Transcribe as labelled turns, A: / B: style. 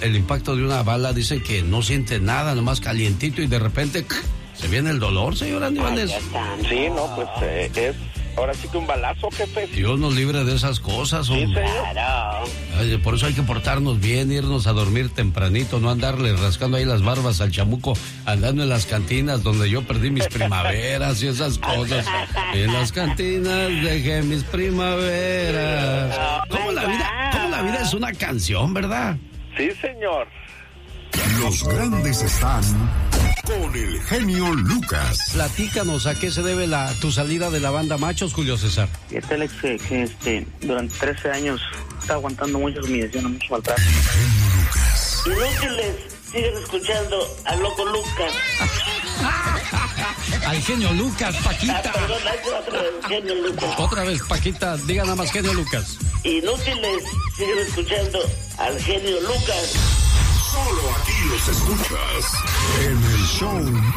A: el impacto de una bala, dice que no siente nada, nomás calientito y de repente se viene el dolor, señor Andy Valdés.
B: Sí, no, pues es ahora sí que un balazo, jefe.
A: Dios nos libre de esas cosas, hombre.
B: Claro.
A: Ay, por eso hay que portarnos bien, irnos a dormir tempranito, no andarle rascando ahí las barbas al chamuco, andando en las cantinas donde yo perdí mis primaveras y esas cosas. En las cantinas dejé mis primaveras. ¿Cómo la vida es una canción, verdad?
B: Sí, señor.
C: Los grandes están con el genio Lucas.
A: Platícanos, ¿a qué se debe tu salida de la banda Machos, Julio César?
D: Y este Alex que durante 13 años está aguantando muchas humillaciones, mucho maltrato.
E: Inútiles, siguen escuchando al loco Lucas.
A: Al genio Lucas, Paquita.
E: Perdón, otra vez, genio Lucas.
A: Otra vez, Paquita, diga nada más genio Lucas.
E: Inútiles, siguen escuchando al genio Lucas.
C: Solo aquí los escuchas en el show